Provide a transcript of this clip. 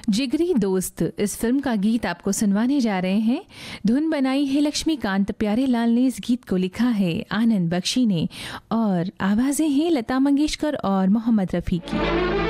जिगरी दोस्त इस फिल्म का गीत आपको सुनवाने जा रहे हैं। धुन बनाई है लक्ष्मीकांत प्यारेलाल ने, इस गीत को लिखा है आनंद बख्शी ने और आवाज़ें हैं लता मंगेशकर और मोहम्मद रफ़ी की।